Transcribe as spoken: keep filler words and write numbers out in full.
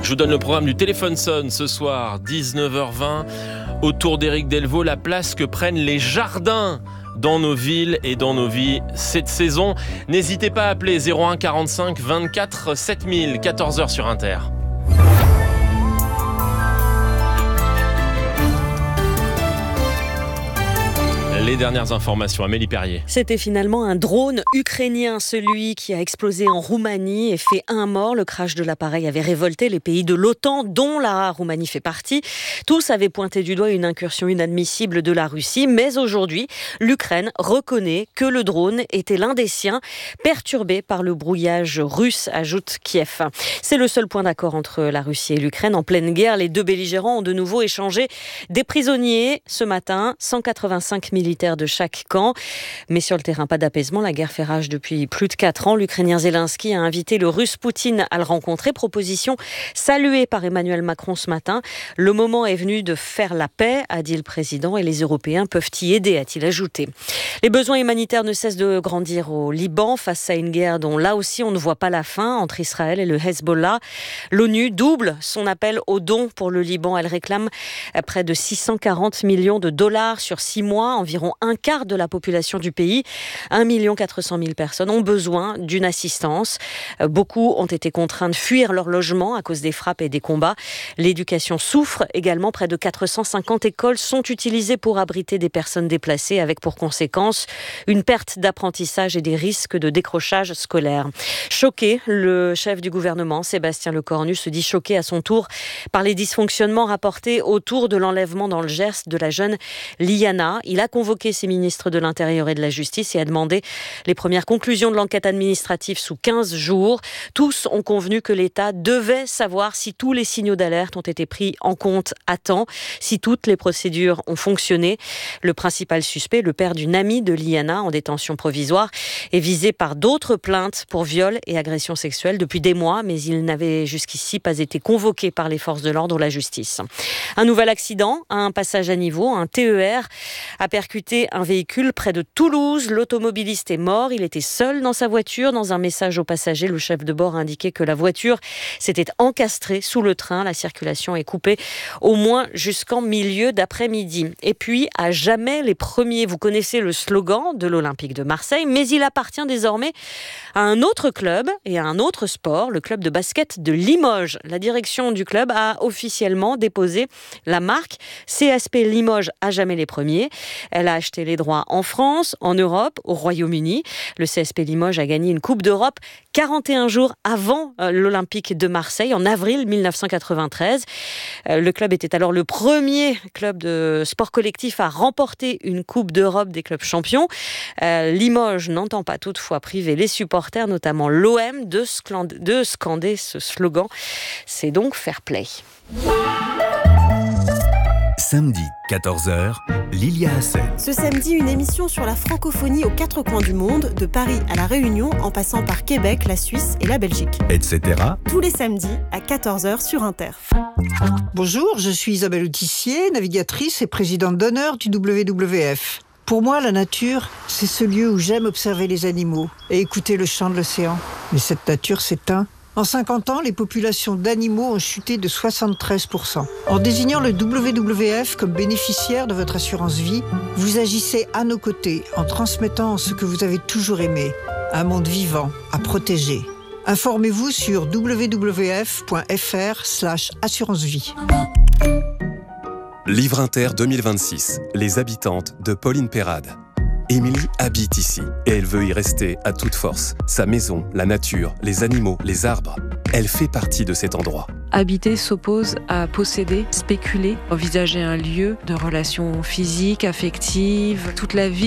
Je vous donne le programme du Téléphone sonne ce soir, dix-neuf heures vingt. Autour d'Éric Delvaux, la place que prennent les jardins dans nos villes et dans nos vies cette saison. N'hésitez pas à appeler zéro un quarante-cinq vingt-quatre sept mille, quatorze heures sur Inter. Les dernières informations, Amélie Perrier. C'était finalement un drone ukrainien, celui qui a explosé en Roumanie et fait un mort. Le crash de l'appareil avait révolté les pays de l'OTAN, dont la Roumanie fait partie. Tous avaient pointé du doigt une incursion inadmissible de la Russie. Mais aujourd'hui, l'Ukraine reconnaît que le drone était l'un des siens, perturbé par le brouillage russe, ajoute Kiev. C'est le seul point d'accord entre la Russie et l'Ukraine. En pleine guerre, les deux belligérants ont de nouveau échangé des prisonniers. Ce matin, cent quatre-vingt-cinq militaires de chaque camp. Mais sur le terrain, pas d'apaisement. La guerre fait rage depuis plus de quatre ans. L'Ukrainien Zelensky a invité le Russe Poutine à le rencontrer. Proposition saluée par Emmanuel Macron ce matin. Le moment est venu de faire la paix, a dit le président, et les Européens peuvent y aider, a-t-il ajouté. Les besoins humanitaires ne cessent de grandir au Liban face à une guerre dont là aussi on ne voit pas la fin entre Israël et le Hezbollah. L'ONU double son appel aux dons pour le Liban. Elle réclame près de six cent quarante millions de dollars sur six mois, environ un quart de la population du pays. un million quatre cent mille personnes ont besoin d'une assistance. Beaucoup ont été contraints de fuir leur logement à cause des frappes et des combats. L'éducation souffre également. Près de quatre cent cinquante écoles sont utilisées pour abriter des personnes déplacées, avec pour conséquence une perte d'apprentissage et des risques de décrochage scolaire. Choqué, le chef du gouvernement, Sébastien Lecornu, se dit choqué à son tour par les dysfonctionnements rapportés autour de l'enlèvement dans le Gers de la jeune Liana. Il a convoqué ses ministres de l'Intérieur et de la Justice et a demandé les premières conclusions de l'enquête administrative sous quinze jours. Tous ont convenu que l'État devait savoir si tous les signaux d'alerte ont été pris en compte à temps, si toutes les procédures ont fonctionné. Le principal suspect, le père d'une amie de Liana en détention provisoire, est visé par d'autres plaintes pour viol et agression sexuelle depuis des mois, mais il n'avait jusqu'ici pas été convoqué par les forces de l'ordre ou la justice. Un nouvel accident à un passage à niveau, un T E R a percuté un véhicule près de Toulouse. L'automobiliste est mort. Il était seul dans sa voiture. Dans un message aux passagers, le chef de bord a indiqué que la voiture s'était encastrée sous le train. La circulation est coupée au moins jusqu'en milieu d'après-midi. Et puis, à jamais les premiers. Vous connaissez le slogan de l'Olympique de Marseille, mais il appartient désormais à un autre club et à un autre sport, le club de basket de Limoges. La direction du club a officiellement déposé la marque C S P Limoges à jamais les premiers. Elle a acheté les droits en France, en Europe, au Royaume-Uni. Le C S P Limoges a gagné une Coupe d'Europe quarante et un jours avant euh, l'Olympique de Marseille, en avril mille neuf cent quatre-vingt-treize. Euh, le club était alors le premier club de sport collectif à remporter une Coupe d'Europe des clubs champions. Euh, Limoges n'entend pas toutefois priver les supporters, notamment l'O M, de, scland- de scander ce slogan. C'est donc fair play. Samedi, quatorze heures, Lilia Hassen. Ce samedi, une émission sur la francophonie aux quatre coins du monde, de Paris à La Réunion, en passant par Québec, la Suisse et la Belgique. Etc. Tous les samedis à quatorze heures sur Inter. Bonjour, je suis Isabelle Autissier, navigatrice et présidente d'honneur du W W F. Pour moi, la nature, c'est ce lieu où j'aime observer les animaux et écouter le chant de l'océan. Mais cette nature s'éteint. En cinquante ans, les populations d'animaux ont chuté de soixante-treize pour cent. En désignant le W W F comme bénéficiaire de votre assurance vie, vous agissez à nos côtés en transmettant ce que vous avez toujours aimé, un monde vivant à protéger. Informez-vous sur w w f point f r slash assurance vie. Livre Inter deux mille vingt-six, Les habitantes de Pauline Perrade. Émilie habite ici et elle veut y rester à toute force. Sa maison, la nature, les animaux, les arbres. Elle fait partie de cet endroit. Habiter s'oppose à posséder, spéculer, envisager un lieu de relations physiques, affectives, toute la vie.